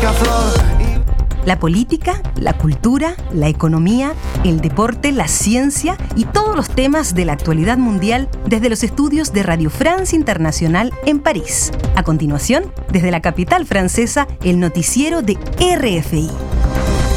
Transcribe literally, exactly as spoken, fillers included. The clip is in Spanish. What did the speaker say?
picaflor. La política, la cultura, la economía, el deporte, la ciencia y todos los temas de la actualidad mundial desde los estudios de Radio France Internacional en París. A continuación, desde la capital francesa, el noticiero de R F I.